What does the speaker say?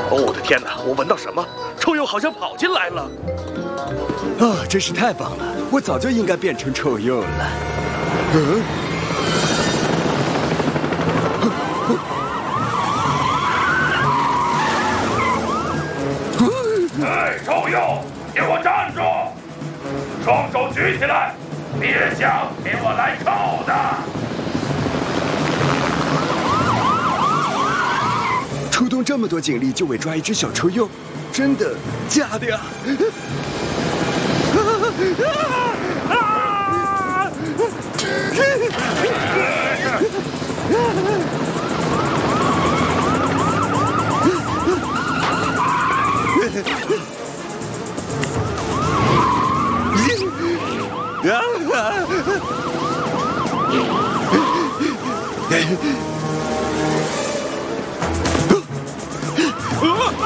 哦，我的天哪！我闻到什么？臭鼬好像跑进来了。 啊，真是太棒了！我早就应该变成臭鼬了。嗯。 哎，臭鼬，给我站住！双手举起来，别想给我来臭的！ 出动这么多警力就为抓一只小臭鼬，真的假的呀？